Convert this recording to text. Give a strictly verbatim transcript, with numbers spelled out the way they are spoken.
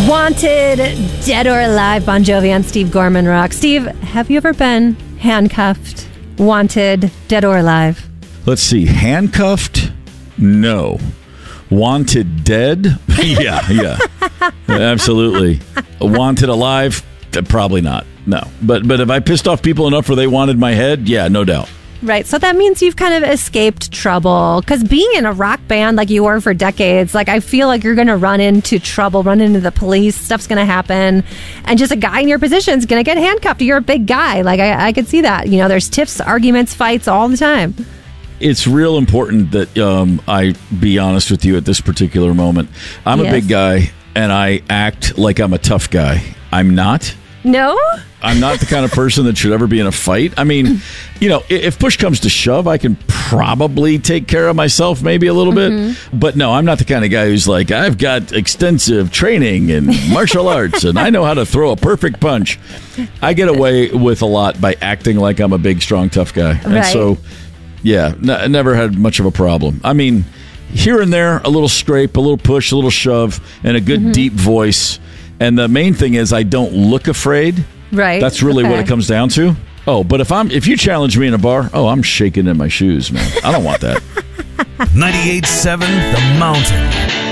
Wanted, Dead or Alive, Bon Jovi on Steve Gorman Rock. Steve, have you ever been handcuffed, wanted, dead or alive? Let's see. Handcuffed? No. Wanted dead? yeah, yeah. Absolutely. Wanted alive? Probably not. No. But but have I pissed off people enough where they wanted my head? Yeah, no doubt. Right. So that means you've kind of escaped trouble. Because being in a rock band like you were for decades, like I feel like you're going to run into trouble, run into the police, stuff's going to happen. And just a guy in your position is going to get handcuffed. You're a big guy. Like I, I could see that. You know, there's tiffs, arguments, fights all the time. It's real important that um, I be honest with you at this particular moment. I'm yes. a big guy and I act like I'm a tough guy. I'm not. No? I'm not the kind of person that should ever be in a fight. I mean, you know, if push comes to shove, I can probably take care of myself maybe a little mm-hmm. bit. But no, I'm not the kind of guy who's like, I've got extensive training in martial arts and I know how to throw a perfect punch. I get away with a lot by acting like I'm a big, strong, tough guy. Right. And so, yeah, n- never had much of a problem. I mean, here and there, a little scrape, a little push, a little shove, and a good mm-hmm. deep voice. And the main thing is I don't look afraid. Right. That's really okay. what it comes down to. Oh, but if I'm if you challenge me in a bar, oh, I'm shaking in my shoes, man. I don't want that. ninety-eight point seven The Mountain.